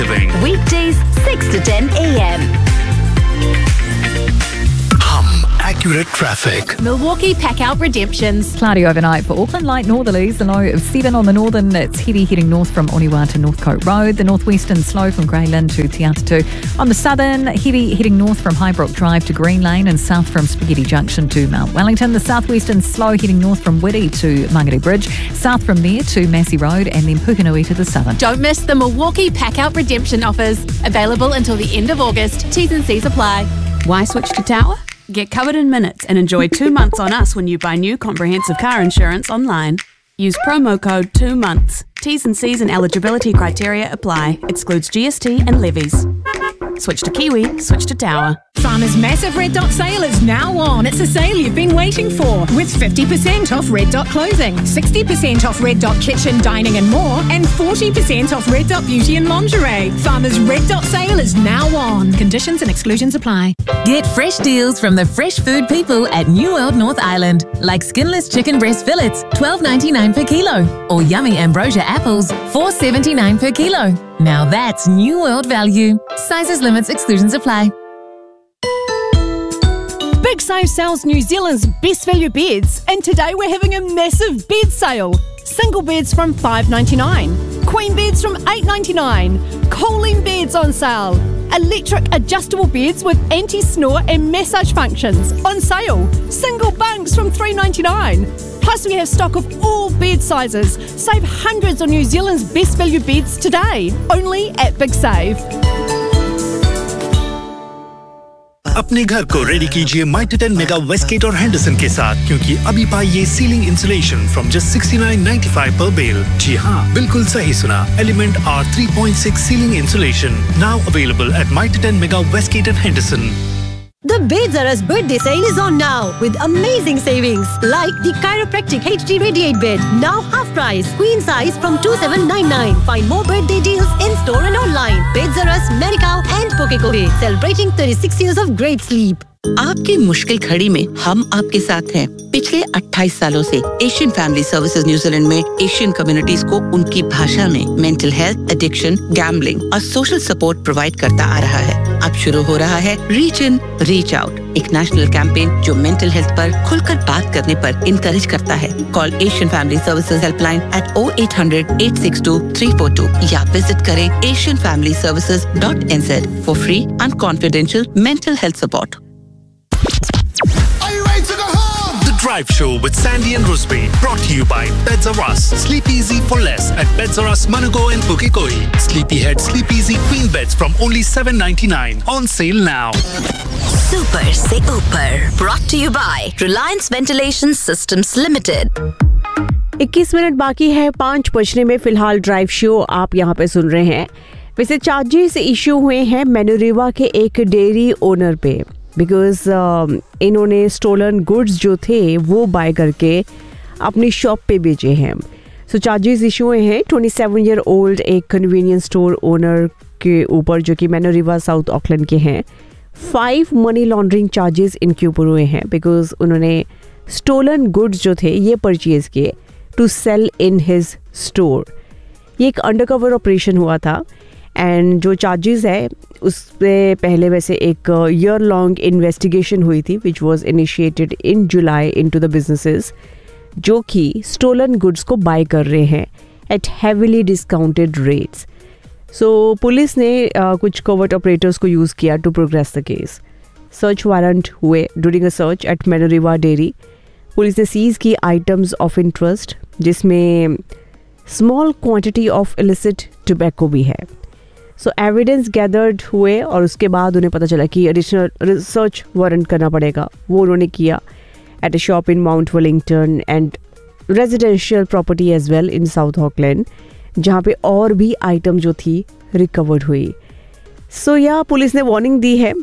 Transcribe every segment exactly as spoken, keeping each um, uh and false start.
living. Weekdays six to ten a m. Accurate traffic. Milwaukee pack out redemptions. Cloudy overnight for Auckland, light northerlies. The low of seven on the northern. It's heavy heading north from Oniwa to Northcote Road. The northwestern slow from Greyland to Te Atatu. On the southern, heavy heading north from Highbrook Drive to Green Lane and south from Spaghetti Junction to Mount Wellington. The southwestern slow heading north from Whitty to Mangere Bridge. South from there to Massey Road and then Pukenui to the southern. Don't miss the Milwaukee pack out redemption offers. Available until the end of August. T's and C's apply. Why switch to Tower? Get covered in minutes and enjoy two months on us when you buy new comprehensive car insurance online. Use promo code two months. T's and C's and eligibility criteria apply. Excludes G S T and levies. Switch to Kiwi, switch to Tower. Farmers' massive Red Dot sale is now on. It's a sale you've been waiting for, with fifty percent off Red Dot clothing, sixty percent off Red Dot kitchen, dining and more, and forty percent off Red Dot beauty and lingerie. Farmers' Red Dot sale is now on. Conditions and exclusions apply. Get fresh deals from the fresh food people at New World North Island, like skinless chicken breast fillets, twelve ninety-nine per kilo, or yummy ambrosia apples, four seventy-nine per kilo. Now that's New World value. Sizes, limits, exclusions apply. Big Save sells New Zealand's best value beds, and today we're having a massive bed sale. Single beds from five ninety-nine, queen beds from eight ninety-nine, cooling beds on sale, electric adjustable beds with anti-snore and massage functions on sale, single bunks from three ninety-nine. Plus we have stock of all bed sizes. Save hundreds on New Zealand's best value beds today, only at Big Save. अपने घर को ready कीजिए mighty ten mega Westgate और Henderson के साथ, क्योंकि अभी पाइए ceiling insulation from just sixty nine ninety five पर बेल। जी हाँ, बिल्कुल सही सुना। Element are three point six ceiling insulation now available at mighty ten mega Westgate and Henderson. The Beds R Us birthday sale is on now with amazing savings like the Chiropractic H D Radiate bed, now half price, queen size from two thousand seven hundred ninety-nine. Find more birthday deals in store and online. Beds R Us, Medical and Pokekohe, celebrating thirty-six years of great sleep. आपकी मुश्किल घड़ी में हम आपके साथ हैं। पिछले अट्ठाईस सालों से एशियन फैमिली सर्विसेज न्यूजीलैंड में एशियन कम्युनिटीज को उनकी भाषा में मेंटल हेल्थ, एडिक्शन, गैम्बलिंग और सोशल सपोर्ट प्रोवाइड करता आ रहा है। अब शुरू हो रहा है रीच इन रीच आउट, एक नेशनल कैंपेन जो मेंटल हेल्थ पर खुलकर बात करने पर इनकरेज करता है। Call Asian family services helpline eight O eight hundred eight six to three four to या विजिट करें Asian family services dot N Z for free and confidential mental health support. Drive Show with Sandy and Rusby, brought to you by Beds R Us. Sleep easy for less at Beds R Us, Manago and Pukekohe. Sleepyhead Sleep Easy Queen Beds from only seven ninety-nine. On sale now. Super se Upar, brought to you by Reliance Ventilation Systems Limited. इक्कीस minute बाकी है पाँच बजने में। फिलहाल drive show आप यहाँ पे सुन रहे हैं। वैसे चार्जेस इशू हुए हैं मैनोरेवा के एक डेयरी ओनर पे, बिकॉज uh, इन्होंने स्टोलन गुड्स जो थे वो बाय करके अपनी शॉप पे बेचे हैं। सो चार्जेस इशू हुए हैं ट्वेंटी सेवन ईयर ओल्ड एक कन्वीनियंस स्टोर ओनर के ऊपर जो कि मैनोरेवा साउथ ऑकलैंड के हैं। फाइव मनी लॉन्ड्रिंग चार्जेस इनके ऊपर हुए हैं बिकॉज उन्होंने स्टोलन गुड्स जो थे ये परचेज किए to cell in his store. ये एक अंडरकवर ऑपरेशन हुआ था एंड जो चार्जेस है उस पे पहले वैसे एक ईयर लॉन्ग इन्वेस्टिगेशन हुई थी which was initiated in July into the businesses जो कि स्टोलन गुड्स को बाय कर रहे हैं एट हैवीली डिस्काउंटेड रेट्स। सो पुलिस ने uh, कुछ कवर्ट ऑपरेटर्स को यूज़ किया to progress the case. Search warrant हुए during a search eight मैनोरेवा dairy. Police ने सीज की आइटम्स ऑफ इंटरेस्ट जिसमें small quantity of illicit tobacco भी है। सो एविडेंस गैदर्ड हुए और उसके बाद उन्हें पता चला कि एडिशनल रिसर्च वारंट करना पड़ेगा। वो उन्होंने किया at a shop in mount Wellington and residential property as well in south Auckland, जहाँ पे और भी आइटम जो थी रिकवर्ड हुई। सो so, या पुलिस ने वार्निंग दी है।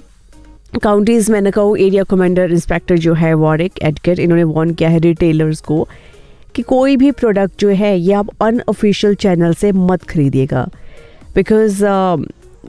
काउंटीज मैनकाऊ एरिया कमांडर इंस्पेक्टर जो है वॉरिक एडगर, इन्होंने वार्न किया है रिटेलर्स को कि कोई भी प्रोडक्ट जो है ये आप अनऑफिशियल चैनल से मत खरीदिएगा, बिकॉज uh,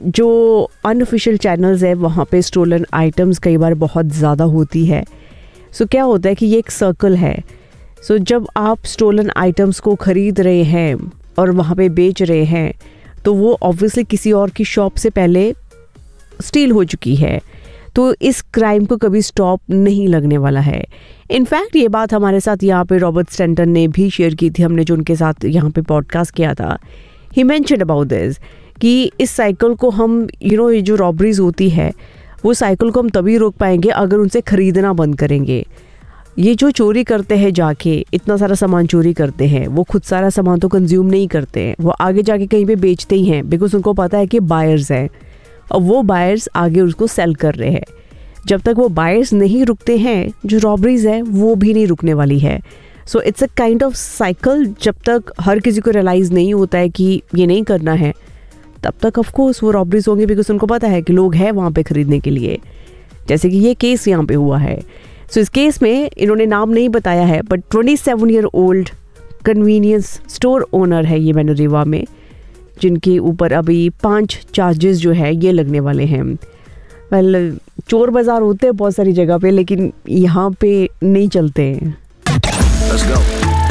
जो अनऑफिशियल चैनल्स है वहाँ पे स्टोलन आइटम्स कई बार बहुत ज़्यादा होती है। सो so, क्या होता है कि ये एक सर्कल है। सो so, जब आप स्टोलन आइटम्स को ख़रीद रहे हैं और वहाँ पे बेच रहे हैं तो वो ऑब्वियसली किसी और की शॉप से पहले स्टील हो चुकी है, तो इस क्राइम को कभी स्टॉप नहीं लगने वाला है। इनफैक्ट ये बात हमारे साथ यहाँ पे रॉबर्ट स्टैंटन ने भी शेयर की थी, हमने जो उनके साथ यहाँ पे पॉडकास्ट किया था। ही मेंशन्ड अबाउट दिस कि इस साइकिल को हम यू नो ये जो रॉबरीज होती है वो साइकिल को हम तभी रोक पाएंगे अगर उनसे ख़रीदना बंद करेंगे। ये जो चोरी करते हैं जाके इतना सारा सामान चोरी करते हैं, वो खुद सारा सामान तो कंज्यूम नहीं करते हैं, वो आगे जाके कहीं पे बेचते ही हैं बिकॉज उनको पता है कि बायर्स हैं और वो बायर्स आगे उसको सेल कर रहे हैं। जब तक वो बायर्स नहीं रुकते हैं, जो रॉबरीज है वो भी नहीं रुकने वाली है। So it's a kind of cycle. जब तक हर किसी को रियलाइज़ नहीं होता है कि ये नहीं करना है, तब तक ऑफ कोर्स वो रॉबरीज होंगे बिकॉज उनको पता है कि लोग हैं वहाँ पे ख़रीदने के लिए। जैसे कि ये केस यहाँ पे हुआ है। सो so, इस केस में इन्होंने नाम नहीं बताया है, but twenty seven year old convenience store owner है ये मैनोरीवा में, जिनके ऊपर अभी पांच चार्जेस जो है ये लगने वाले हैं। वेल well, चोर बाजार होते हैं बहुत सारी जगह पे, लेकिन यहाँ पे नहीं चलते हैं। Let's go.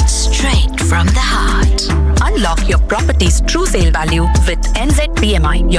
Straight from the heart. Unlock your property's true sale value with N Z P M I, your